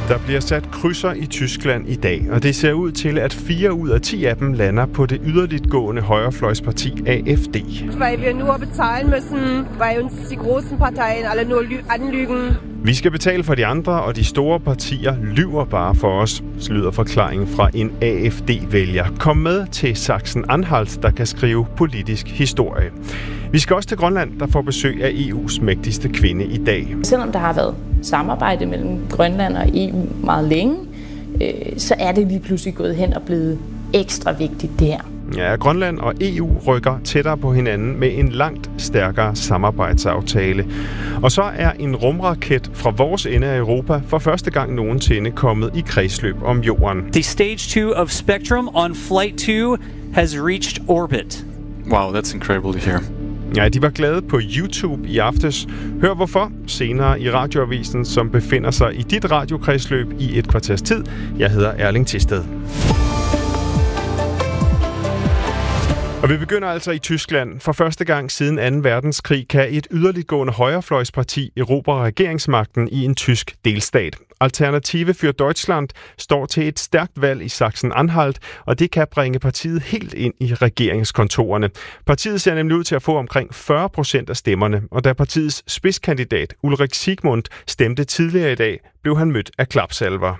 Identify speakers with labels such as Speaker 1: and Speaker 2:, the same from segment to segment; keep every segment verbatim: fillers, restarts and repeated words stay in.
Speaker 1: Der bliver sat krydser i Tyskland i dag, og det ser ud til, at fire ud af ti af dem lander på det yderligtgående højrefløjsparti A F D.
Speaker 2: Weil wir nur bezahlen müssen, weil uns die großen Parteien alle nur anlügen.
Speaker 1: Vi skal betale for de andre, og de store partier lyver bare for os, lyder forklaringen fra en A F D-vælger. Kom med til Sachsen-Anhalt, der kan skrive politisk historie. Vi skal også til Grønland, der får besøg af E U's mægtigste kvinde i dag.
Speaker 3: Selvom der har været samarbejde mellem Grønland og E U meget længe, øh, så er det lige pludselig gået hen og blevet ekstra vigtigt det her.
Speaker 1: Ja, Grønland og E U rykker tættere på hinanden med en langt stærkere samarbejdsaftale. Og så er en rumraket fra vores ende af Europa for første gang nogensinde kommet i kredsløb om jorden.
Speaker 4: The stage two of Spectrum on flight two has reached orbit.
Speaker 5: Wow, that's incredible to hear.
Speaker 1: Ja, de var glade på YouTube i aftes. Hør hvorfor senere i radioavisen, som befinder sig i dit radiokredsløb i et kvarters tid. Jeg hedder Erling Thisted. Og vi begynder altså i Tyskland. For første gang siden anden verdenskrig kan et yderliggående højrefløjsparti erobre regeringsmagten i en tysk delstat. Alternative für Deutschland står til et stærkt valg i Sachsen-Anhalt, og det kan bringe partiet helt ind i regeringskontorerne. Partiet ser nemlig ud til at få omkring fyrre procent af stemmerne, og da partiets spidskandidat Ulrik Siegmund stemte tidligere i dag, blev han mødt af klapsalver.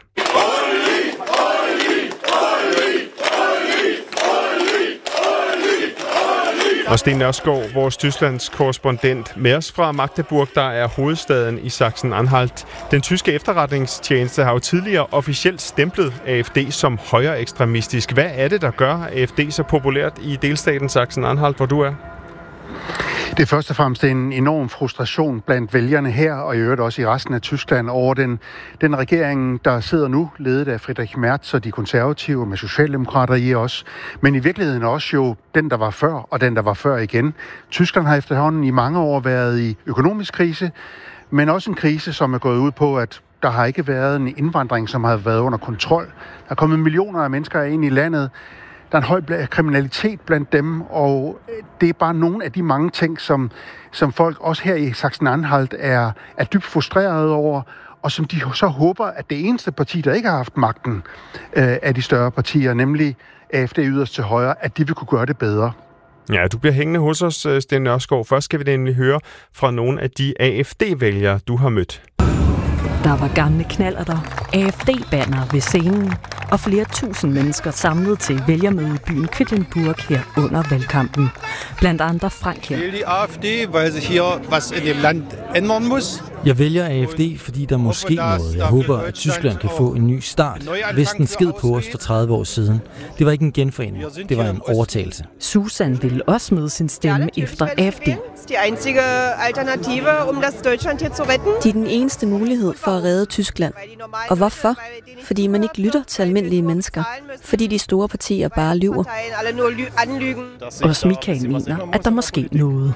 Speaker 1: Og Sten Nørskov, vores Tysklands korrespondent med os fra Magdeburg, der er hovedstaden i Sachsen-Anhalt. Den tyske efterretningstjeneste har jo tidligere officielt stemplet A F D som højre ekstremistisk. Hvad er det, der gør A F D så populært i delstaten Sachsen-Anhalt, hvor du er?
Speaker 6: Det er først og fremmest en enorm frustration blandt vælgerne her, og i øvrigt også i resten af Tyskland, over den, den regering, der sidder nu, ledet af Friedrich Merz og de konservative med socialdemokrater i os, men i virkeligheden også jo den, der var før, og den, der var før igen. Tyskland har efterhånden i mange år været i økonomisk krise, men også en krise, som er gået ud på, at der har ikke været en indvandring, som har været under kontrol. Der er kommet millioner af mennesker ind i landet. Der er en høj kriminalitet blandt dem, og det er bare nogle af de mange ting, som, som folk også her i Sachsen-Anhalt er, er dybt frustrerede over, og som de så håber, at det eneste parti, der ikke har haft magten øh, af de større partier, nemlig A F D yderst til højre, at de vil kunne gøre det bedre.
Speaker 1: Ja, du bliver hængende hos os, Sten Nørskov. Først skal vi nemlig høre fra nogle af de A F D-vælgere, du har mødt.
Speaker 7: Der var gamle knallerter, A F D-banner ved scenen og flere tusind mennesker samlet til vælgermøde i byen Quedlinburg her under valgkampen. Blandt andre Frank her.
Speaker 8: Jeg vælger A F D, weil sich hier was in dem Land ändern muss.
Speaker 9: Jeg vælger A F D, fordi der må ske noget. Jeg håber, at Tyskland kan få en ny start. Vesten sked på os for tredive år siden. Det var ikke en genforening. Det var en overtagelse.
Speaker 7: Susan ville også med sin stemme efter A F D.
Speaker 2: Die einzige Alternative, um das Deutschland hier zu retten.
Speaker 10: De er den eneste mulighed for at redde Tyskland. Og hvorfor? Fordi man ikke lytter til almindelige mennesker. Fordi de store partier bare lyver.
Speaker 7: Også Michael mener, at der må ske noget.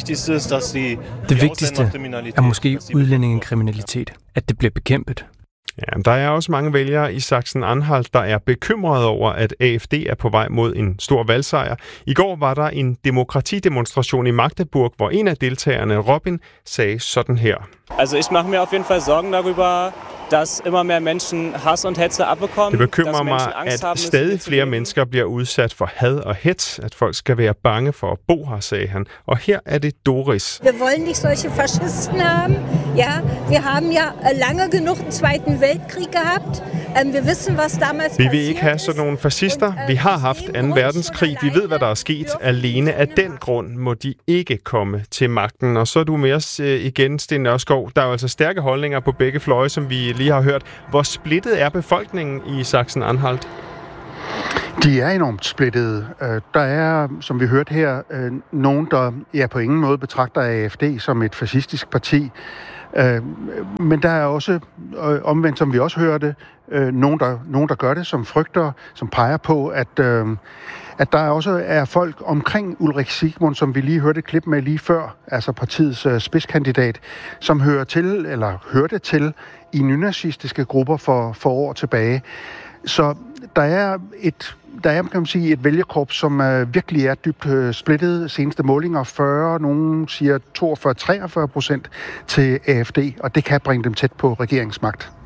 Speaker 11: Det vigtigste er måske udlændingekriminalitet, at det bliver bekæmpet.
Speaker 1: Ja, der er også mange vælgere i Sachsen-Anhalt, der er bekymrede over, at A F D er på vej mod en stor valgsejr. I går var der en demokratidemonstration i Magdeburg, hvor en af deltagerne, Robin, sagde sådan her.
Speaker 12: Also ich mache mir auf jeden Fall Sorgen darüber, dass immer mehr Menschen Hass und Hetze abbekommen.
Speaker 1: Det bekymrer mig, at stadig flere mennesker bliver udsat for had og hets, at folk skal være bange for at bo her, sagde han. Og her er det Doris.
Speaker 13: Wir wollen nicht solche Faschisten haben. Ja, wir haben ja lange genug den Zweiten Weltkrieg gehabt. Wir wissen, was damals
Speaker 1: Vi vil ikke have sådan nogle fascister. Vi har haft anden verdenskrig. Vi ved, hvad der er sket. Alene af den grund må de ikke komme til magten. Og så er du med os igen, Sten Nørskov. Der er jo altså stærke holdninger på begge fløje, som vi lige har hørt. Hvor splittet er befolkningen i Sachsen-Anhalt?
Speaker 6: De er enormt splittede. Der er, som vi hørte her, nogen, der ja, på ingen måde betragter A F D som et fascistisk parti. Men der er også, omvendt som vi også hørte, nogen der, nogen, der gør det, som frygter, som peger på, at, at der også er folk omkring Ulrik Siegmund, som vi lige hørte et klip med lige før, altså partiets spidskandidat, som hører til, eller hørte til, i nynazistiske grupper for, for år tilbage. Så der er et, der er, kan man sige, et vælgerkorps, som uh, virkelig er dybt uh, splittet. Seneste målinger fyrre, nogen siger toogfyrre til treogfyrre procent til A F D, og det kan bringe dem tæt på regeringsmagt.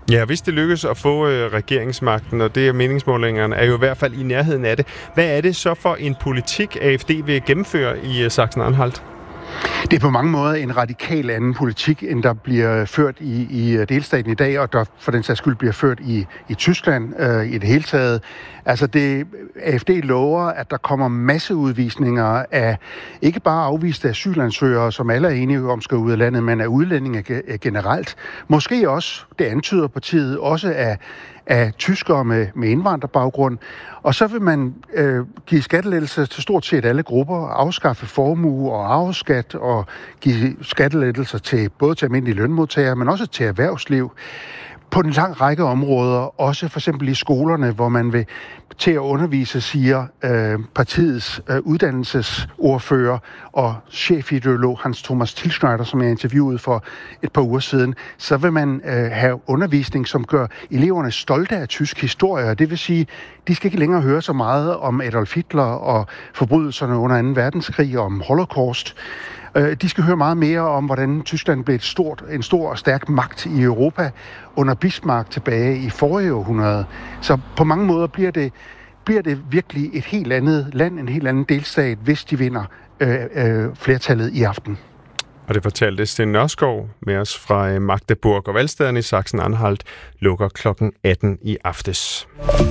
Speaker 1: Ja, hvis det lykkes at få øh, regeringsmagten, og det er meningsmålingerne, er jo i hvert fald i nærheden af det. Hvad er det så for en politik, A F D vil gennemføre i øh, Sachsen-Anhalt?
Speaker 6: Det er på mange måder en radikal anden politik, end der bliver ført i, i delstaten i dag, og der for den sags skyld bliver ført i, i Tyskland øh, i det hele taget. Altså det, A F D lover, at der kommer masseudvisninger af ikke bare afviste asylansøgere, som alle er enige om skal ud af landet, men af udlændinge generelt. Måske også, det antyder partiet, også af, af tyskere med, med indvandrerbaggrund. Og så vil man øh, give skattelettelser til stort set alle grupper, afskaffe formue og arveskat og give skattelettelser til både til almindelige lønmodtagere, men også til erhvervsliv. På en lang række områder, også for eksempel i skolerne, hvor man vil til at undervise, siger øh, partiets øh, uddannelsesordfører og chefideolog Hans Thomas Tilschneider, som jeg interviewede for et par uger siden, så vil man øh, have undervisning, som gør eleverne stolte af tysk historie. Det vil sige, de skal ikke længere høre så meget om Adolf Hitler og forbrydelserne under anden verdenskrig og om Holocaust. De skal høre meget mere om, hvordan Tyskland blev et stort, en stor og stærk magt i Europa under Bismarck tilbage i forrige århundrede. Så på mange måder bliver det, bliver det virkelig et helt andet land, en helt anden delstat, hvis de vinder øh, øh, flertallet i aften.
Speaker 1: Og det fortalte Sten Nørskov med os fra Magdeburg, og valgstederne i Sachsen-Anhalt lukker klokken atten i aftes.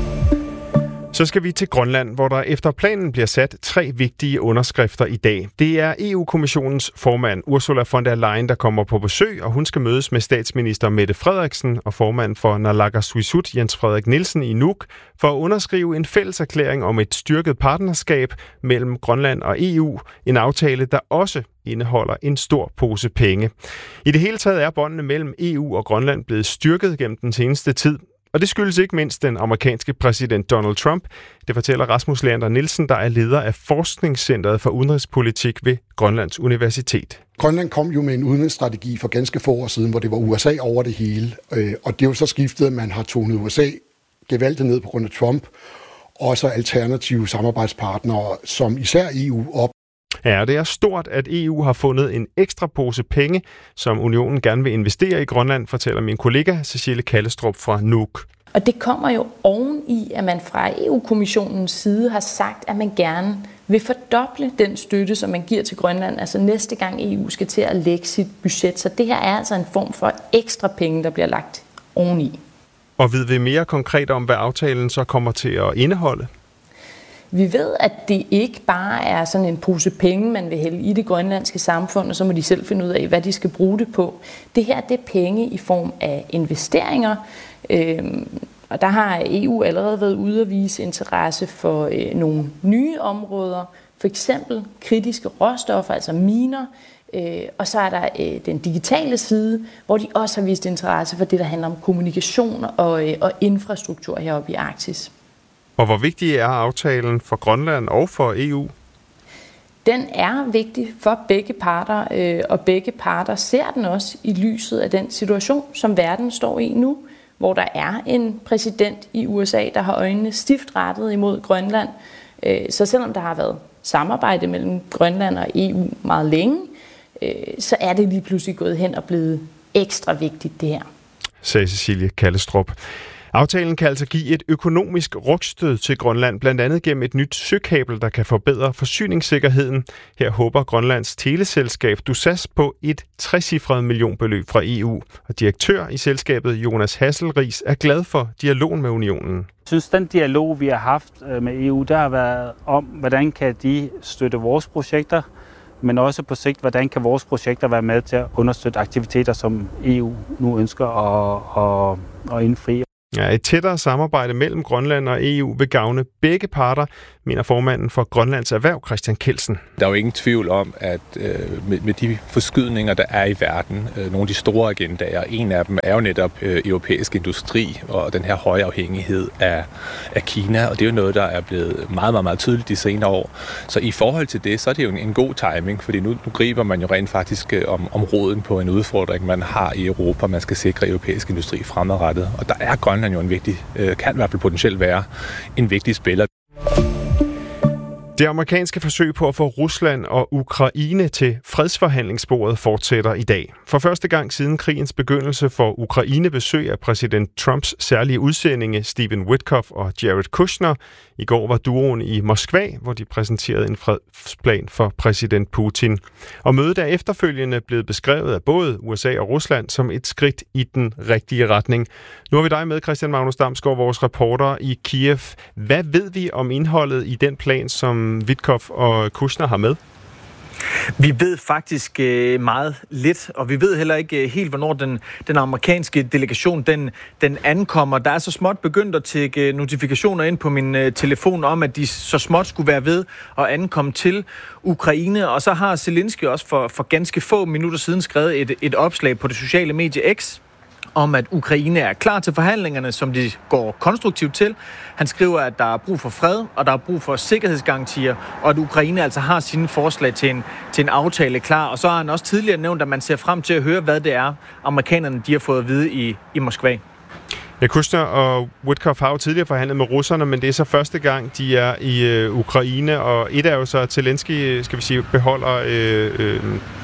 Speaker 1: Så skal vi til Grønland, hvor der efter planen bliver sat tre vigtige underskrifter i dag. Det er E U-kommissionens formand Ursula von der Leyen, der kommer på besøg, og hun skal mødes med statsminister Mette Frederiksen og formand for Naalakkersuisut Jens Frederik Nielsen i Nuuk for at underskrive en fælles erklæring om et styrket partnerskab mellem Grønland og E U. En aftale, der også indeholder en stor pose penge. I det hele taget er båndene mellem E U og Grønland blevet styrket gennem den seneste tid. Og det skyldes ikke mindst den amerikanske præsident Donald Trump. Det fortæller Rasmus Leander Nielsen, der er leder af Forskningscentret for Udenrigspolitik ved Grønlands Universitet.
Speaker 14: Grønland kom jo med en udenrigsstrategi for ganske få år siden, hvor det var U S A over det hele. Og det er jo så skiftet, at man har tonet U S A gevaldigt ned på grund af Trump. Og så alternative samarbejdspartnere, som især E U op.
Speaker 1: Ja, det er stort, at E U har fundet en ekstra pose penge, som unionen gerne vil investere i Grønland, fortæller min kollega Cecilie Kallestrup fra Nuuk.
Speaker 3: Og det kommer jo oven i, at man fra E U-kommissionens side har sagt, at man gerne vil fordoble den støtte, som man giver til Grønland, altså næste gang E U skal til at lægge sit budget. Så det her er altså en form for ekstra penge, der bliver lagt oveni.
Speaker 1: Og ved vi mere konkret om, hvad aftalen så kommer til at indeholde?
Speaker 3: Vi ved, at det ikke bare er sådan en pose penge, man vil hælde i det grønlandske samfund, og så må de selv finde ud af, hvad de skal bruge det på. Det her, det er penge i form af investeringer, øhm, og der har E U allerede været ude at vise interesse for øh, nogle nye områder, for eksempel kritiske råstoffer, altså miner, øh, og så er der øh, den digitale side, hvor de også har vist interesse for det, der handler om kommunikation og, øh, og infrastruktur heroppe i Arktis.
Speaker 1: Og hvor vigtig er aftalen for Grønland og for E U?
Speaker 3: Den er vigtig for begge parter, øh, og begge parter ser den også i lyset af den situation, som verden står i nu, hvor der er en præsident i U S A, der har øjnene stift rettet imod Grønland. Øh, så selvom der har været samarbejde mellem Grønland og E U meget længe, øh, så er det lige pludselig gået hen og blevet ekstra vigtigt det her.
Speaker 1: Sagde Cecilie Kallestrup. Aftalen kan altså give et økonomisk rygstød til Grønland, blandt andet gennem et nyt søkabel, der kan forbedre forsyningssikkerheden. Her håber Grønlands teleselskab Dusas på et trecifret millionbeløb fra E U. Og direktør i selskabet Jonas Hasselriis er glad for dialogen med unionen.
Speaker 15: Jeg synes, den dialog, vi har haft med E U, der har været om, hvordan kan de støtte vores projekter, men også på sigt, hvordan kan vores projekter være med til at understøtte aktiviteter, som E U nu ønsker at, at, at indfri.
Speaker 1: Ja, et tættere samarbejde mellem Grønland og E U vil gavne begge parter, mener formanden for Grønlands Erhverv, Christian Kelsen.
Speaker 16: Der er jo ingen tvivl om, at øh, med, med de forskydninger, der er i verden, øh, nogle af de store agendaer, en af dem er jo netop øh, europæisk industri og den her høje afhængighed af, af Kina, og det er jo noget, der er blevet meget, meget, meget tydeligt de senere år. Så i forhold til det, så er det jo en, en god timing, fordi nu, nu griber man jo rent faktisk øh, om, om roden på en udfordring, man har i Europa. Man skal sikre europæisk industri fremadrettet, og der er Grønland jo en vigtig, øh, kan i hvert fald potentielt være en vigtig spiller.
Speaker 1: Det amerikanske forsøg på at få Rusland og Ukraine til fredsforhandlingsbordet fortsætter i dag. For første gang siden krigens begyndelse får Ukraine besøg af præsident Trumps særlige udsendinge Stephen Witkoff og Jared Kushner. I går var duoen i Moskva, hvor de præsenterede en fredsplan for præsident Putin. Og mødet er efterfølgende blevet beskrevet af både U S A og Rusland som et skridt i den rigtige retning. Nu har vi dig med, Christian Magnus Damsgaard, vores reporter i Kiev. Hvad ved vi om indholdet i den plan, som Witkoff og Kushner har med?
Speaker 17: Vi ved faktisk øh, meget lidt, og vi ved heller ikke øh, helt, hvornår den, den amerikanske delegation den, den ankommer. Der er så småt begyndt at tække notifikationer ind på min øh, telefon om, at de så småt skulle være ved at ankomme til Ukraine. Og så har Zelensky også for, for ganske få minutter siden skrevet et, et opslag på det sociale medie X, om at Ukraine er klar til forhandlingerne, som de går konstruktivt til. Han skriver, at der er brug for fred, og der er brug for sikkerhedsgarantier, og at Ukraine altså har sine forslag til en, til en aftale klar. Og så har han også tidligere nævnt, at man ser frem til at høre, hvad det er, amerikanerne de har fået at vide i, i Moskva.
Speaker 1: Ja, Kushner og Witkoff har jo tidligere forhandlet med russerne, men det er så første gang, de er i øh, Ukraine, og et er jo så, at Zelensky, skal vi sige, beholder øh, øh,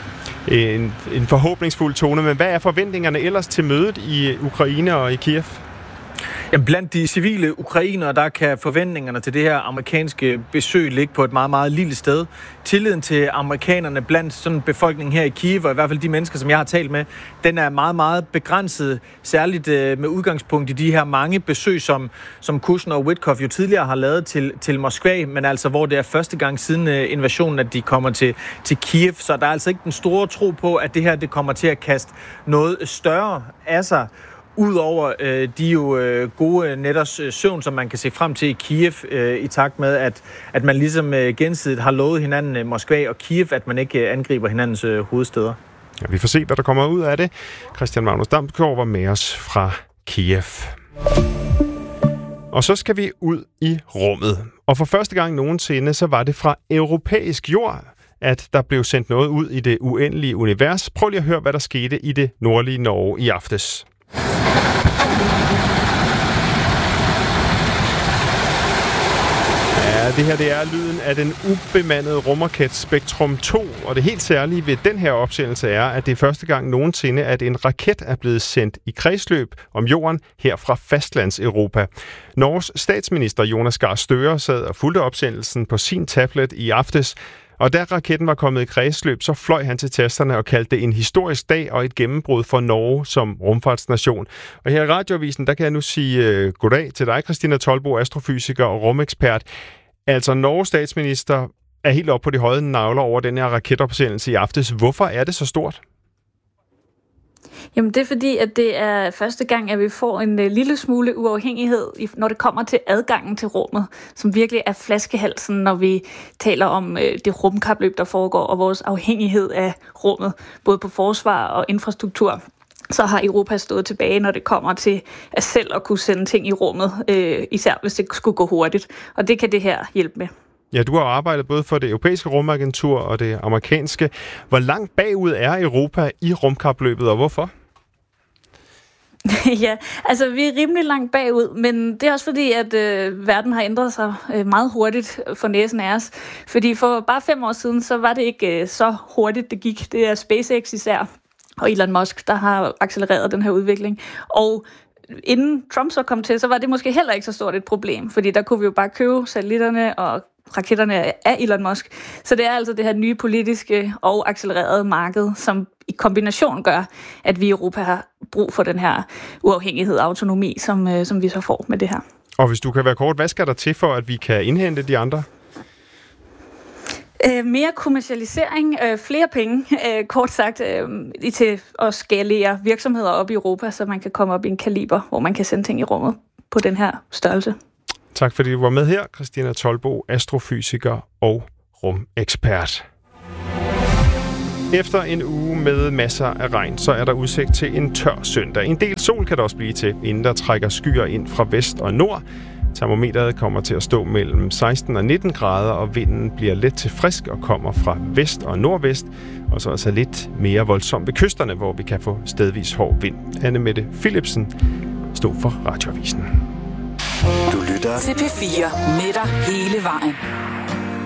Speaker 1: En, en forhåbningsfuld tone, men hvad er forventningerne ellers til mødet i Ukraine og i Kiev?
Speaker 17: Jamen, blandt de civile ukrainere, der kan forventningerne til det her amerikanske besøg ligge på et meget, meget lille sted. Tilliden til amerikanerne blandt sådan befolkningen her i Kiev, og i hvert fald de mennesker, som jeg har talt med, den er meget, meget begrænset, særligt øh, med udgangspunkt i de her mange besøg, som, som Kushner og Witkoff jo tidligere har lavet til, til Moskva, men altså hvor det er første gang siden øh, invasionen, at de kommer til, til Kiev. Så der er altså ikke den store tro på, at det her det kommer til at kaste noget større af sig. Udover øh, de jo øh, gode nætters øh, søvn, som man kan se frem til i Kiev, øh, i takt med, at, at man ligesom øh, gensidigt har lovet hinanden øh, Moskva og Kiev, at man ikke øh, angriber hinandens øh, hovedsteder.
Speaker 1: Ja, vi får se, hvad der kommer ud af det. Christian Magnus Damsgaard var med os fra Kiev. Og så skal vi ud i rummet. Og for første gang nogensinde, så var det fra europæisk jord, at der blev sendt noget ud i det uendelige univers. Prøv lige at høre, hvad der skete i det nordlige Norge i aftes. Ja, det her det er lyden af den ubemandede rumraket Spektrum to, og det helt særlige ved den her opsendelse er, at det er første gang nogensinde, at en raket er blevet sendt i kredsløb om jorden her fra fastlands-Europa. Norges statsminister Jonas Gahr Støre sad og fulgte opsendelsen på sin tablet i aftes, og da raketten var kommet i kredsløb, så fløj han til tasterne og kaldte det en historisk dag og et gennembrud for Norge som rumfartsnation. Og her i Radioavisen, der kan jeg nu sige uh, goddag til dig, Christina Tolbo, astrofysiker og rumekspert. Altså, Norges statsminister er helt oppe på de høje nagler over den her raketopsendelse i aftes. Hvorfor er det så stort?
Speaker 18: Jamen det er fordi, at det er første gang, at vi får en uh, lille smule uafhængighed, når det kommer til adgangen til rummet, som virkelig er flaskehalsen, når vi taler om uh, det rumkapløb, der foregår, og vores afhængighed af rummet, både på forsvar og infrastruktur. Så har Europa stået tilbage, når det kommer til at selv at kunne sende ting i rummet, øh, især hvis det skulle gå hurtigt. Og det kan det her hjælpe med.
Speaker 1: Ja, du har arbejdet både for det europæiske rumagentur og det amerikanske. Hvor langt bagud er Europa i rumkapløbet, og hvorfor?
Speaker 18: Ja, altså vi er rimelig langt bagud, men det er også fordi, at øh, verden har ændret sig øh, meget hurtigt for næsen af os. Fordi for bare fem år siden, så var det ikke øh, så hurtigt, det gik. Det er SpaceX især og Elon Musk, der har accelereret den her udvikling. Og inden Trump så kom til, så var det måske heller ikke så stort et problem, fordi der kunne vi jo bare købe satellitterne og raketterne af Elon Musk. Så det er altså det her nye politiske og accelererede marked, som i kombination gør, at vi i Europa har brug for den her uafhængighed og autonomi, som, som vi så får med det her.
Speaker 1: Og hvis du kan være kort, hvad skal der til for, at vi kan indhente de andre?
Speaker 18: Øh, mere kommercialisering, øh, flere penge, øh, kort sagt, øh, til at skalere virksomheder op i Europa, så man kan komme op i en kaliber, hvor man kan sende ting i rummet på den her størrelse.
Speaker 1: Tak fordi du var med her, Christina Tolbo, astrofysiker og rumekspert. Efter en uge med masser af regn, så er der udsigt til en tør søndag. En del sol kan der også blive til, inden der trækker skyer ind fra vest og nord. Termometeret kommer til at stå mellem seksten og nitten grader, og vinden bliver let til frisk og kommer fra vest og nordvest, og så altså lidt mere voldsomt ved kysterne, hvor vi kan få stedvis hård vind. Anne Mette Philipsen stod for Radioavisen.
Speaker 19: Du lytter til P fire med dig hele vejen.